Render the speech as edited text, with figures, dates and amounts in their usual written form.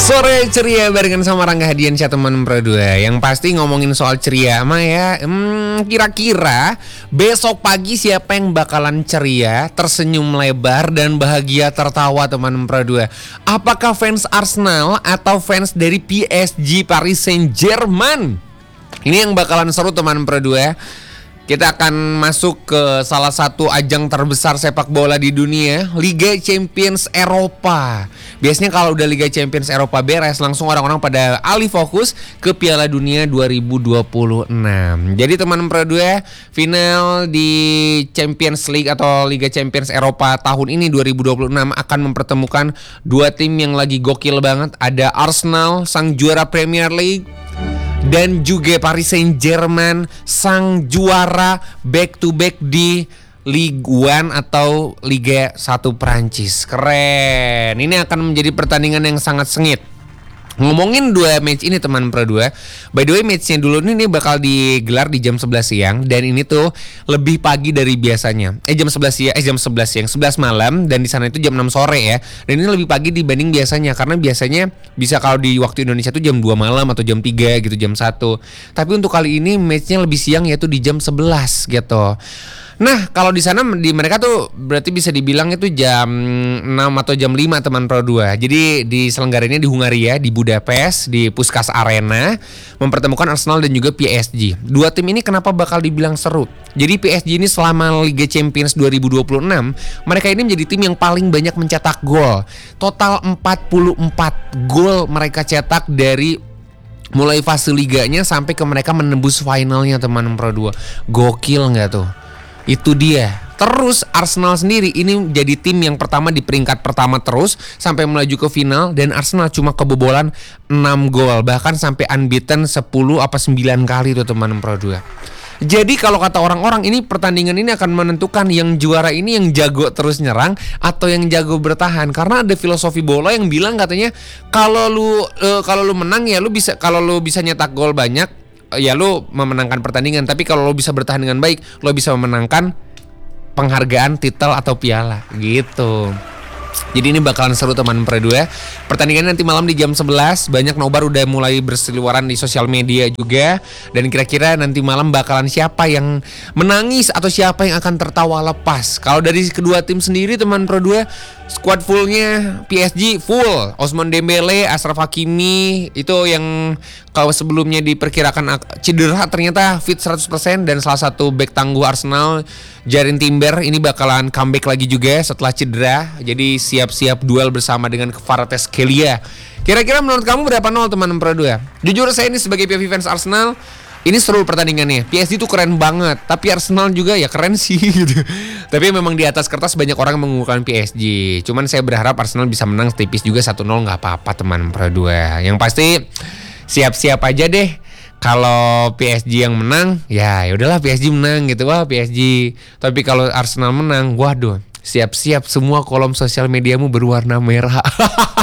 Sore ceria barengan sama Rangga Hadiansyah teman Pro 2. Yang pasti ngomongin soal ceria mah ya, kira-kira besok pagi siapa yang bakalan ceria, tersenyum lebar dan bahagia tertawa teman Pro 2? Apakah fans Arsenal atau fans dari PSG Paris Saint-Germain? Ini yang bakalan seru teman Pro 2. Kita akan masuk ke salah satu ajang terbesar sepak bola di dunia, Liga Champions Eropa. Biasanya kalau udah Liga Champions Eropa beres, langsung orang-orang pada alih fokus ke Piala Dunia 2026. Jadi teman Pro 2, final di Champions League atau Liga Champions Eropa tahun ini 2026 akan mempertemukan dua tim yang lagi gokil banget. Ada Arsenal, sang juara Premier League, dan juga Paris Saint-Germain, sang juara back to back di Ligue 1 atau Liga 1 Prancis. Keren. Ini akan menjadi pertandingan yang sangat sengit. Ngomongin dua match ini teman Pro 2. By the way, matchnya dulu ini bakal digelar di jam 11 siang. Dan ini tuh lebih pagi dari biasanya. Jam 11 siang, 11 malam. Dan di sana itu jam 6 sore ya. Dan ini lebih pagi dibanding biasanya. Karena biasanya bisa kalau di waktu Indonesia tuh jam 2 malam atau jam 3 gitu, jam 1. Tapi untuk kali ini matchnya lebih siang, yaitu di jam 11 gitu. Nah, kalau di sana di mereka tuh berarti bisa dibilang itu jam 6 atau jam 5 teman Pro 2. Jadi diselenggarainnya di Hungaria, di Budapest, di Puskás Arena, mempertemukan Arsenal dan juga PSG. Dua tim ini kenapa bakal dibilang seru? Jadi PSG ini selama Liga Champions 2026, mereka ini menjadi tim yang paling banyak mencetak gol. Total 44 gol mereka cetak dari mulai fase liganya sampai ke mereka menembus finalnya teman Pro 2. Gokil nggak tuh? Itu dia. Terus Arsenal sendiri ini jadi tim yang pertama di peringkat pertama terus sampai melaju ke final, dan Arsenal cuma kebobolan 6 gol, bahkan sampai unbeaten 10 apa 9 kali tuh teman Pro 2. Jadi kalau kata orang-orang, ini pertandingan ini akan menentukan yang juara ini yang jago terus nyerang atau yang jago bertahan. Karena ada filosofi bola yang bilang katanya kalau lu menang ya lu bisa, kalau lu bisa nyetak gol banyak ya lu memenangkan pertandingan. Tapi kalau lo bisa bertahan dengan baik, lo bisa memenangkan penghargaan, titel atau piala gitu. Jadi ini bakalan seru teman Pro 2. Pertandingan nanti malam di jam 11. Banyak nobar udah mulai berseliweran di sosial media juga. Dan kira-kira nanti malam bakalan siapa yang menangis atau siapa yang akan tertawa lepas. Kalau dari kedua tim sendiri teman Pro 2, squad fullnya PSG full. Ousmane Dembele, Achraf Hakimi itu yang kalau sebelumnya diperkirakan cedera ternyata fit 100%. Dan salah satu back tangguh Arsenal, Jaren Timber, ini bakalan comeback lagi juga setelah cedera. Jadi siap-siap duel bersama dengan Kvaratskhelia. Kira-kira menurut kamu berapa nol teman Pro 2? Jujur saya ini sebagai PSV fans Arsenal, ini seru pertandingannya. PSG tuh keren banget, tapi Arsenal juga ya keren sih gitu. Tapi memang di atas kertas banyak orang yang mengunggulkan PSG. Cuman saya berharap Arsenal bisa menang tipis juga 1-0, nggak apa-apa teman Pro 2. Yang pasti siap-siap aja deh. Kalau PSG yang menang, ya udahlah PSG menang gitu, wah PSG. Tapi kalau Arsenal menang, waduh, siap-siap semua kolom sosial mediamu berwarna merah.